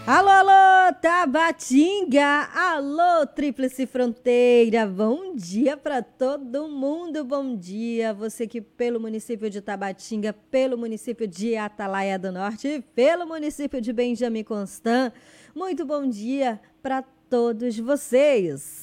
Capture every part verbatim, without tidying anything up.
Alô, alô, Tabatinga! Alô, Tríplice Fronteira! Bom dia para todo mundo, bom dia! Você que pelo município de Tabatinga, pelo município de Atalaia do Norte e pelo município de Benjamin Constant, muito bom dia para todos vocês!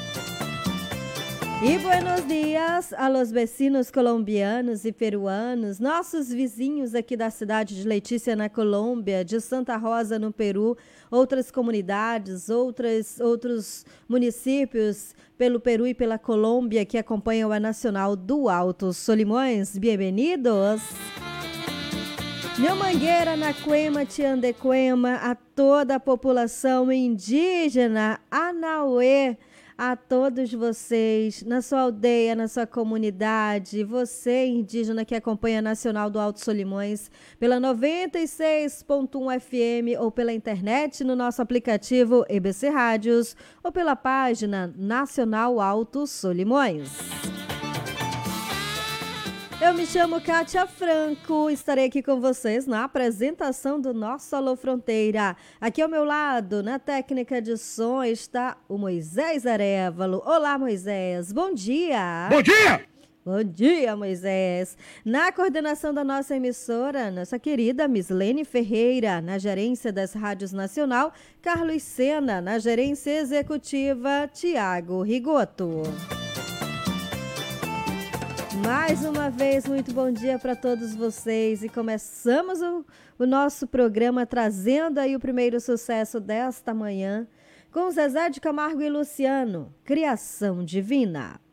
E buenos dias a los vecinos colombianos e peruanos, nossos vizinhos aqui da cidade de Letícia, na Colômbia, de Santa Rosa, no Peru, outras comunidades, outras, outros municípios pelo Peru e pela Colômbia que acompanham a Nacional do Alto Solimões. Bem-vindos! Meu Mangueira, na Cuema, Tiandecuema, a toda a população indígena, Anauê, a todos vocês, na sua aldeia, na sua comunidade, você indígena que acompanha a Nacional do Alto Solimões pela noventa e seis ponto um F M ou pela internet no nosso aplicativo E B C Rádios ou pela página Nacional Alto Solimões. Eu me chamo Kátia Franco, estarei aqui com vocês na apresentação do nosso Alô Fronteira. Aqui ao meu lado, na técnica de som, está o Moisés Arévalo. Olá, Moisés, bom dia! Bom dia! Bom dia, Moisés! Na coordenação da nossa emissora, nossa querida Mislene Ferreira, na gerência das rádios Nacional, Carlos Sena, na gerência executiva, Tiago Rigoto. Mais uma vez, muito bom dia para todos vocês e começamos o, o nosso programa trazendo aí o primeiro sucesso desta manhã com Zezé de Camargo e Luciano, Criação Divina.